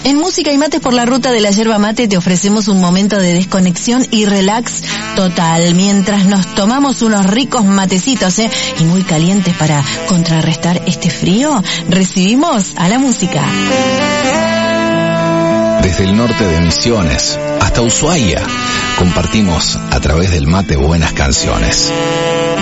En Música y Mates por la Ruta de la Yerba Mate te ofrecemos un momento de desconexión y relax total mientras nos tomamos unos ricos matecitos, y muy calientes para contrarrestar este frío. Recibimos a la música. Desde el norte de Misiones hasta Ushuaia, compartimos a través del mate buenas canciones.